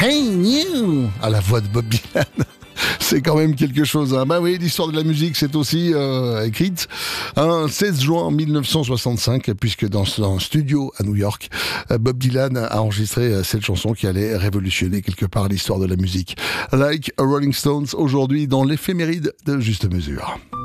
Hey you à la voix de Bob Dylan. C'est quand même quelque chose. Hein. Bah oui, l'histoire de la musique, c'est aussi écrite. 16 juin 1965, puisque dans un studio à New York, Bob Dylan a enregistré cette chanson qui allait révolutionner quelque part l'histoire de la musique. Like a Rolling Stones, aujourd'hui dans l'éphéméride de Juste Mesure.